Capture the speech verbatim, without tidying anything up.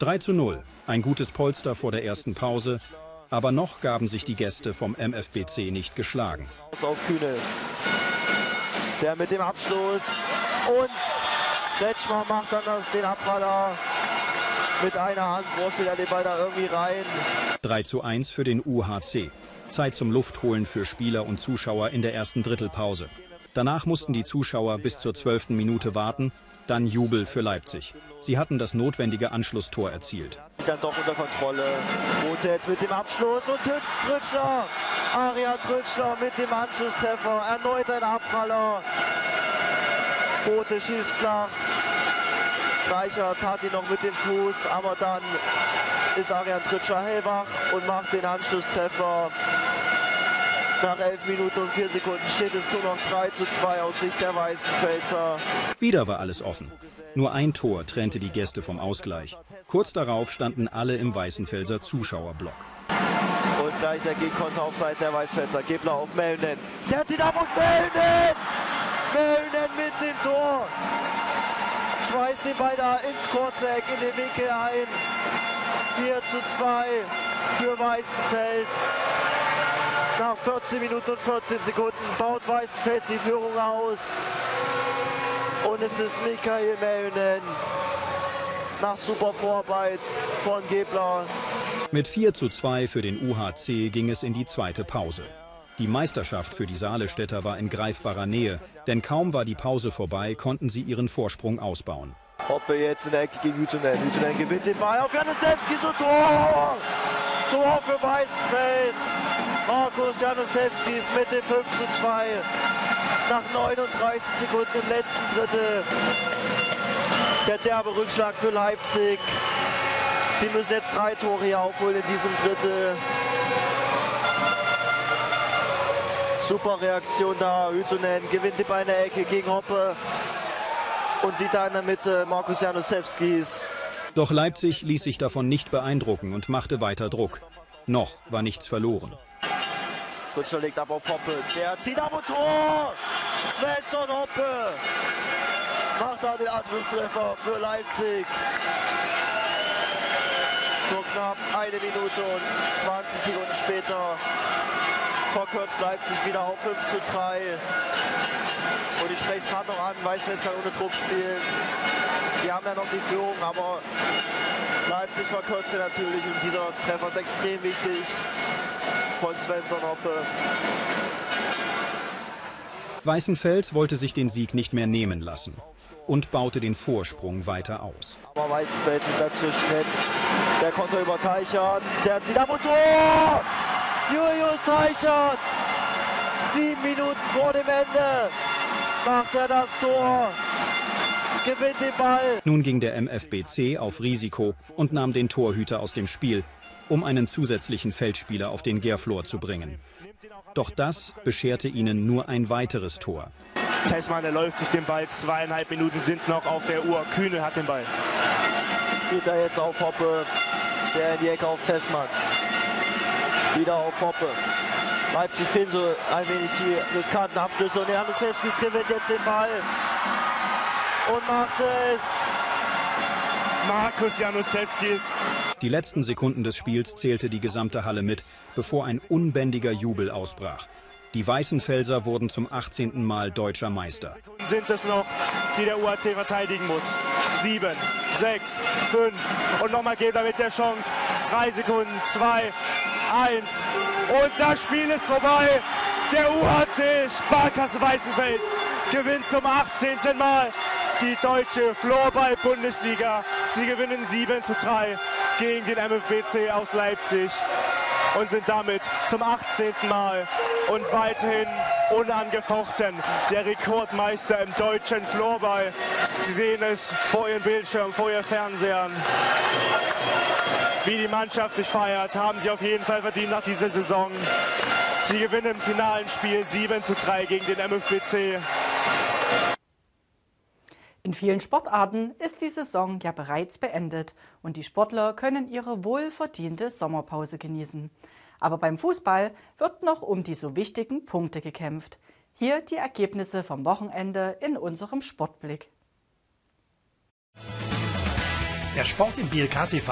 drei zu null, ein gutes Polster vor der ersten Pause, aber noch gaben sich die Gäste vom M F B C nicht geschlagen. Auf Kühne, der mit dem Abschluss, und Kretschmer macht dann den Abpraller mit einer Hand, wurschtelt er den Ball da irgendwie rein. drei zu eins für den U H C. Zeit zum Luftholen für Spieler und Zuschauer in der ersten Drittelpause. Danach mussten die Zuschauer bis zur zwölften Minute warten, dann Jubel für Leipzig. Sie hatten das notwendige Anschlusstor erzielt. Ist dann doch unter Kontrolle. Rote jetzt mit dem Abschluss und Trütschler. Arian Trütschler mit dem Anschlusstreffer. Erneut ein Abpraller. Rote schießt flach. Reichert hat ihn noch mit dem Fuß, aber dann ist Arian Trütschler hellwach und macht den Anschlusstreffer. Nach elf Minuten und vier Sekunden steht es nur noch drei zu zwei aus Sicht der Weißenfelser. Wieder war alles offen. Nur ein Tor trennte die Gäste vom Ausgleich. Kurz darauf standen alle im Weißenfelser Zuschauerblock. Und gleich der Gegenkonter auf Seiten der Weißenfelser. Gebler auf Mellnen. Der zieht ab und Mellnen! Mellnen mit dem Tor. Schweißt den Ball da ins Kurzeck, in den Winkel ein. vier zu zwei für Weißenfels. Nach vierzehn Minuten und vierzehn Sekunden baut Weißenfels die Führung aus. Und es ist Michael Mellnen nach super Vorarbeit von Gebler. Mit vier zu zwei für den U H C ging es in die zweite Pause. Die Meisterschaft für die Saalestädter war in greifbarer Nähe, denn kaum war die Pause vorbei, konnten sie ihren Vorsprung ausbauen. Hoppe jetzt in der Ecke gegen Hüttunen. Hüttunen gewinnt den Ball auf Janusewski, so Tor! Tor für Weißenfels. Markus Janusewski ist mit dem fünf zu zwei. Nach neununddreißig Sekunden im letzten Drittel. Der derbe Rückschlag für Leipzig. Sie müssen jetzt drei Tore hier aufholen in diesem Drittel. Super Reaktion da. Hüttunen gewinnt die Ball in der Ecke gegen Hoppe. Und sieht da in der Mitte Markus Janusewskis. Doch Leipzig ließ sich davon nicht beeindrucken und machte weiter Druck. Noch war nichts verloren. Trütschler legt ab auf Hoppe. Der zieht ab und Tor! Svensson Hoppe macht da den Anschlusstreffer für Leipzig. Nur knapp eine Minute und zwanzig Sekunden später verkürzt Leipzig wieder auf fünf zu drei. Und ich spreche es gerade noch an, Weißenfels kann ohne Druck spielen. Sie haben ja noch die Führung, aber Leipzig verkürzt natürlich und dieser Treffer ist extrem wichtig von Svensson Hoppe. Weißenfels wollte sich den Sieg nicht mehr nehmen lassen und baute den Vorsprung weiter aus. Aber Weißenfels ist dazwischen jetzt. Der Konter über Teichert, der zieht ab und Tor! Julius Teichert! Sieben Minuten vor dem Ende macht er das Tor. Gewinnt den Ball. Nun ging der M F B C auf Risiko und nahm den Torhüter aus dem Spiel, um einen zusätzlichen Feldspieler auf den Gärflor zu bringen. Doch das bescherte ihnen nur ein weiteres Tor. Tessmann, der läuft sich den Ball, zweieinhalb Minuten sind noch auf der Uhr. Kühne hat den Ball. Spielt er jetzt auf Hoppe, der in die Ecke auf Tessmann. Wieder auf Hoppe. Leipzig findet so ein wenig die riskanten Abschlüsse und Janusewski gewinnt jetzt den Ball und macht es. Markus Janusewski. Die letzten Sekunden des Spiels zählte die gesamte Halle mit, bevor ein unbändiger Jubel ausbrach. Die Weißenfelser wurden zum achtzehnten Mal deutscher Meister. Sind es noch, die der U H C verteidigen muss. Sieben, sechs, fünf und nochmal geht er mit der Chance. Drei Sekunden, zwei, eins und das Spiel ist vorbei. Der U H C Sparkasse Weißenfels gewinnt zum achtzehnten Mal die deutsche Floorball-Bundesliga. Sie gewinnen sieben zu drei gegen den M F B C aus Leipzig und sind damit zum achtzehnten Mal und weiterhin unangefochten der Rekordmeister im deutschen Floorball. Sie sehen es vor Ihrem Bildschirm, vor Ihren Fernsehern. Wie die Mannschaft sich feiert, haben sie auf jeden Fall verdient nach dieser Saison. Sie gewinnen im finalen Spiel sieben zu drei gegen den M F B C. In vielen Sportarten ist die Saison ja bereits beendet und die Sportler können ihre wohlverdiente Sommerpause genießen. Aber beim Fußball wird noch um die so wichtigen Punkte gekämpft. Hier die Ergebnisse vom Wochenende in unserem Sportblick. Der Sport im B L K T V